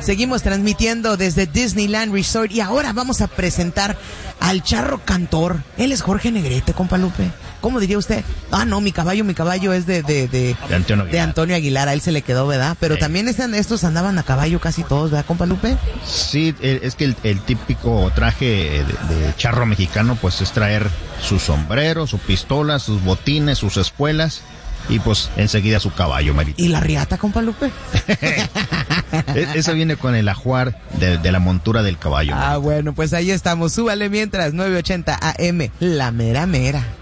Seguimos transmitiendo desde Disneyland Resort y ahora vamos a presentar al charro cantor. Él es Jorge Negrete, compa Lupe. ¿Cómo diría usted? Ah, no, mi caballo es de Antonio Aguilar. A él se le quedó, ¿verdad? Pero también estos andaban a caballo casi todos, ¿verdad, compa Lupe? Sí, es que el típico traje de charro mexicano pues es traer su sombrero, su pistola, sus botines, sus espuelas y pues enseguida su caballo, Marita. ¿Y la riata, compa Lupe? Eso viene con el ajuar de la montura del caballo, Marita. Ah, bueno, pues ahí estamos. Súbale mientras, 980 AM, la mera mera.